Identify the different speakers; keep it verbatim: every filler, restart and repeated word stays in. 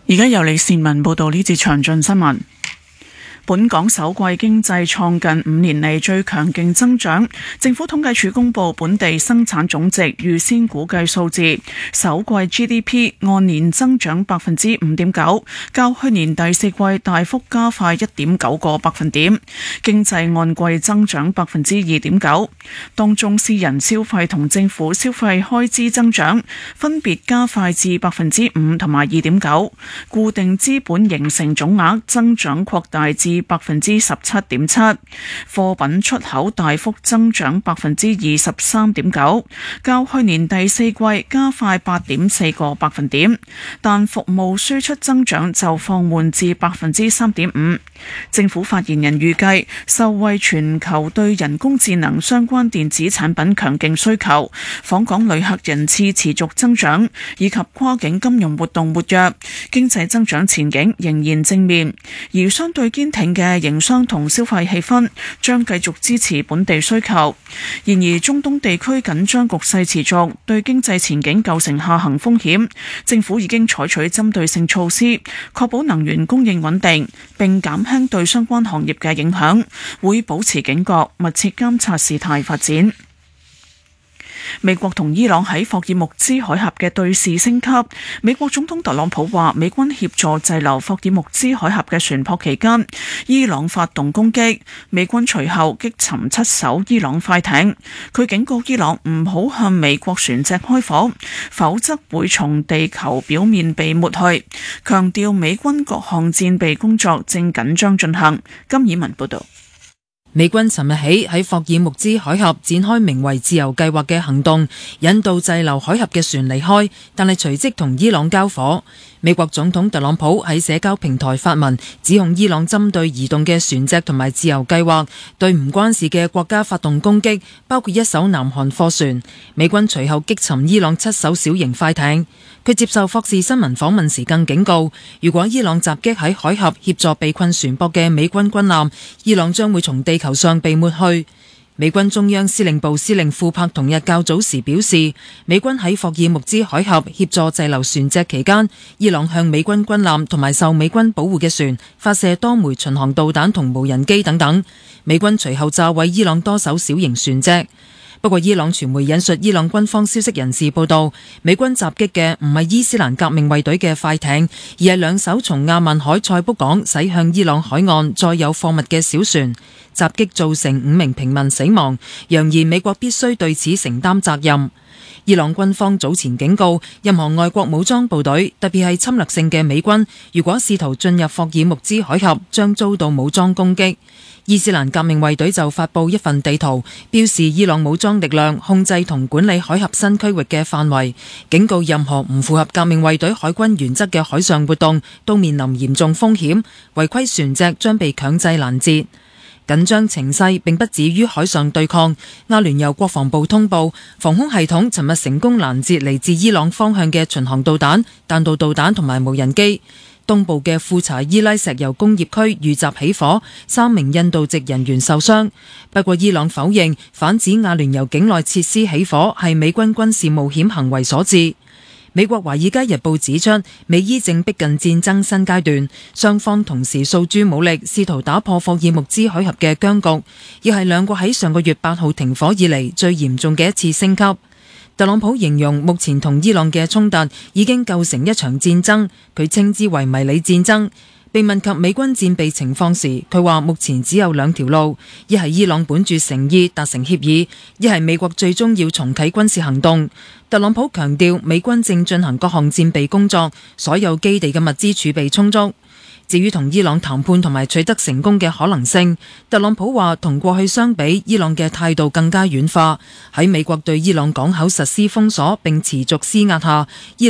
Speaker 1: 而家由李善文報道呢節詳盡新聞。本港首季經濟創近五年嚟最強勁增長，政府統計處公布本地生產總值預先估計數字，首季 G D P 按年增長百分之五點九，較去年第四季大幅加快一點九個百分點，經濟按季增長百分之二點九，當中私人消費同政府消費開支增長分別加快至百分之五同埋二點九，固定資本形成總額增長擴大至百分之十七點七，貨品出口大幅增長百分之二十三點九，較去年第四季加快八點四個百分點，但服務輸出增長就放緩至百分之三點五。政府發言人預計，受惠全球對人工智能相關電子產品強勁需求，訪港旅客人次持續增長，以及跨境金融活動活躍，經濟增長前景仍然正面，而相對堅挺嘅營商同消費氣氛將繼續支持本地需求。然而，中東地區緊張局勢持續，對經濟前景構成下行風險。政府已經採取針對性措施，確保能源供應穩定，並減輕對相關行業嘅影響，會保持警覺，密切監察事態發展。美國同伊朗喺霍爾木茲海峽嘅對峙升級。美國總統特朗普話，美軍協助滯留霍爾木茲海峽嘅船舶期間，伊朗發動攻擊，美軍隨後擊沉七艘伊朗快艇。佢警告伊朗唔好向美國船隻開火，否則會從地球表面被抹去，強調美軍各項戰備工作正緊張進行。金以文報道。
Speaker 2: 美軍尋日起喺霍爾木茲海峽展開名為自由計劃嘅行動，引導滯留海峽嘅船離開，但係隨即同伊朗交火。美國總統特朗普喺社交平台發文，指控伊朗針對移動嘅船隻同埋自由計劃，對唔關事嘅國家發動攻擊，包括一艘南韓貨船。美軍隨後擊沉伊朗七艘小型快艇。佢接受霍士新聞訪問時更警告，如果伊朗襲擊喺海峽協助被困船舶嘅美軍軍艦，伊朗將會從地球上被抹去。美軍中央司令部司令庫珀同日較早時表示，美軍喺霍爾木茲海峽協助滯留船隻期間，伊朗向美軍軍艦同埋受美軍保護嘅船發射多枚巡航導彈同無人機等等。美軍隨後炸毀伊朗多艘小型船隻。不過，伊朗傳媒引述伊朗軍方消息人士報道，美軍襲擊嘅唔係伊斯蘭革命衛隊嘅快艇，而係兩艘從亞曼海塞卜港駛向伊朗海岸載有貨物嘅小船。襲擊造成五名平民死亡，揚言美國必須對此承擔責任。伊朗軍方早前警告，任何外國武裝部隊，特別係侵略性嘅美軍，如果試圖進入霍爾木茲海峽，將遭到武裝攻擊。伊斯蘭革命衛隊就發佈一份地圖，標示伊朗武裝力量控制同管理海峽新區域嘅範圍，警告任何唔符合革命衛隊海軍原則嘅海上活動都面臨嚴重風險，違規船隻將被強制攔截。緊張情勢並不止於海上對抗，阿聯酋國防部通報，防空系統尋日成功攔截嚟自伊朗方向嘅巡航導彈、彈道導彈同埋無人機。東部嘅庫查伊拉石油工業區遇襲起火，三名印度籍人員受傷。不過伊朗否認，反指阿聯酋境內設施起火係美軍軍事冒險行為所致。美國《華爾街日報》指出，美伊正逼近戰爭新階段，雙方同時訴諸武力，試圖打破霍爾木茲海峽嘅僵局，亦係兩國喺上個月八號停火以嚟最嚴重嘅一次升級。特朗普形容目前同伊朗嘅衝突已經構成一場戰爭，佢稱之為迷你戰爭。被問及美軍戰備情況時，佢話目前只有兩條路，一係伊朗本住誠意達成協議，一係美國最終要重啟軍事行動。特朗普強調美軍正進行各項戰備工作，所有基地嘅物資儲備充足。至於同伊朗談判同埋取得成功嘅可能性，特朗普話同過去相比，伊朗嘅態度更加軟化。喺美國對伊朗港口實施封鎖並持續施壓下，伊